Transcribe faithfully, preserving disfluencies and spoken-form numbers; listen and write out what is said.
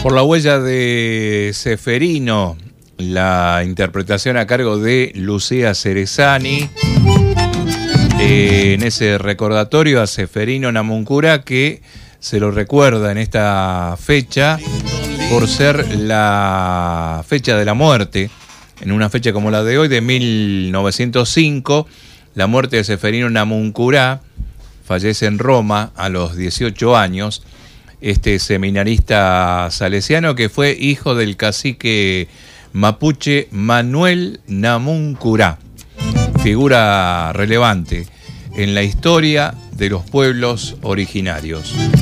Por la huella de Ceferino, la interpretación a cargo de Lucía Cerezani, eh, en ese recordatorio a Ceferino Namuncurá, que se lo recuerda en esta fecha por ser la fecha de la muerte, en una fecha como la de hoy, de mil novecientos cinco, la muerte de Ceferino Namuncurá. Fallece en Roma a los dieciocho años, este seminarista salesiano que fue hijo del cacique mapuche Manuel Namuncurá, figura relevante en la historia de los pueblos originarios.